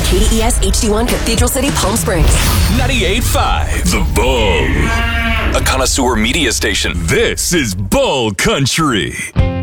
KDES HD1 Cathedral City, Palm Springs. 98.5 The Bull. A connoisseur media station. This is Bull Country.